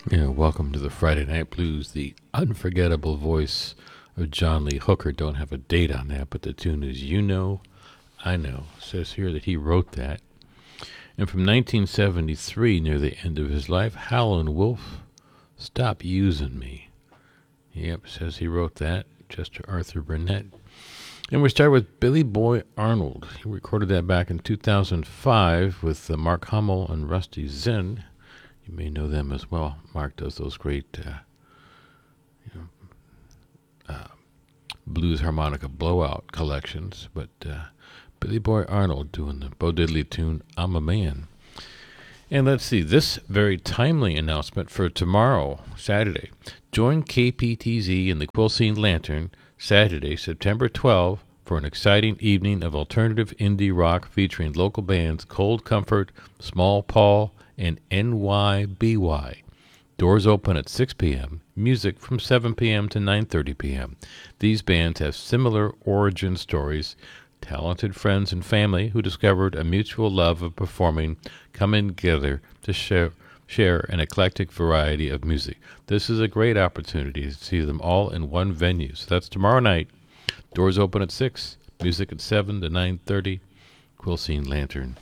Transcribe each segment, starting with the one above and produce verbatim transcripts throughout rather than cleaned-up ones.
Yeah, welcome to the Friday Night Blues, the unforgettable voice of John Lee Hooker. Don't have a date on that, but the tune is You Know, I Know. It says here that he wrote that. And from nineteen seventy-three, near the end of his life, Howlin' Wolf, Stop Using Me. Yep, says he wrote that. Chester Arthur Burnett. And we start with Billy Boy Arnold. He recorded that back in two thousand five with uh, Mark Hummel and Rusty Zinn. You may know them as well. Mark does those great uh, you know, uh, blues harmonica blowout collections. But uh, Billy Boy Arnold doing the Bo Diddley tune, I'm a Man. And let's see, this very timely announcement for tomorrow, Saturday. Join K P T Z and the Quilcene Lantern, Saturday, September twelfth, for an exciting evening of alternative indie rock featuring local bands Cold Comfort, Small Paul, and N Y B Y. Doors open at six p.m., music from seven p.m. to nine thirty p.m. These bands have similar origin stories. Talented friends and family who discovered a mutual love of performing coming together to share, share an eclectic variety of music. This is a great opportunity to see them all in one venue. So that's tomorrow night. Doors open at six, music at seven to nine thirty. Quilcene Lantern.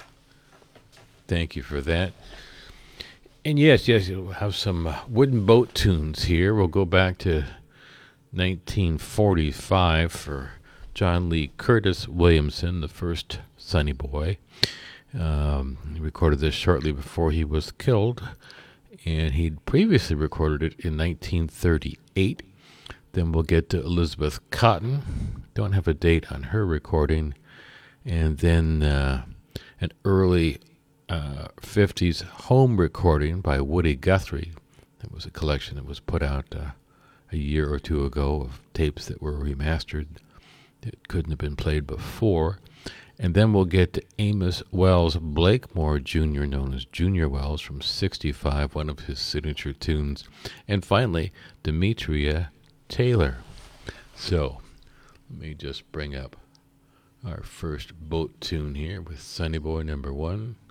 Thank you for that. And yes, yes, we'll have some uh, wooden boat tunes here. We'll go back to nineteen forty-five for John Lee Curtis Williamson, the first Sonny Boy. Um, he recorded this shortly before he was killed, and he'd previously recorded it in nineteen thirty-eight. Then we'll get to Elizabeth Cotten. Don't have a date on her recording. And then uh, an early uh, fifties home recording by Woody Guthrie. It was a collection that was put out uh, a year or two ago of tapes that were remastered. It couldn't have been played before. And then we'll get to Amos Wells Blakemore Junior, known as Junior Wells, from sixty-five, one of his signature tunes. And finally, Demetria Taylor. So, let me just bring up our first boat tune here with Sonny Boy number one.